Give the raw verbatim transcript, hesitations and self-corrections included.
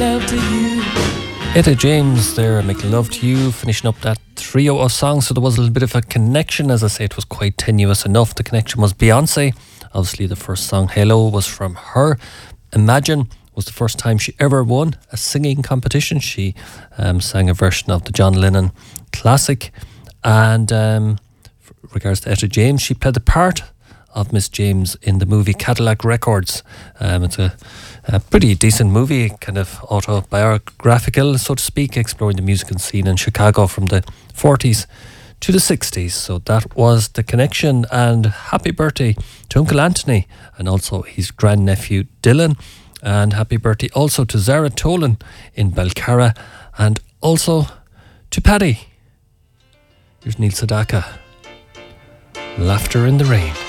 love to you. Etta James there, Make Love to You, finishing up that trio of songs. So there was a little bit of a connection. As I say, it was quite tenuous enough. The connection was Beyonce. Obviously the first song, Halo, was from her. Imagine was the first time she ever won a singing competition. She um, sang a version of the John Lennon classic. And um, regards to Etta James, she played the part of Miss James in the movie Cadillac Records. Um, it's a, a pretty decent movie, kind of autobiographical, so to speak, exploring the musical scene in Chicago from the forties to the sixties. So that was the connection. And happy birthday to Uncle Anthony and also his grandnephew Dylan. And happy birthday also to Zara Tolan in Belcarra, and also to Paddy. Here's Neil Sedaka, Laughter in the Rain.